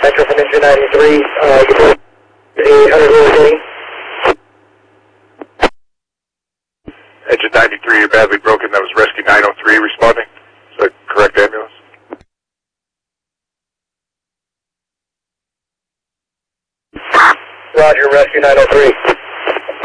Metro from engine 93, you put a undergoing. Engine 93, you're badly broken. That was Rescue 903 responding. Is that correct ambulance? Roger, Rescue 903.